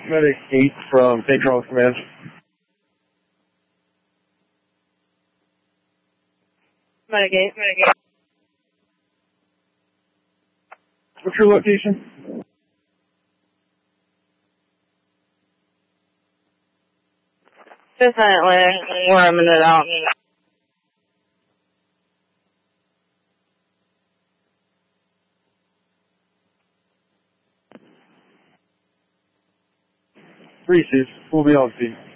Medic 8 from St. Charles Command. Medic 8. What's your location? Definitely, we're a minute out. Reese's. We'll be on scene.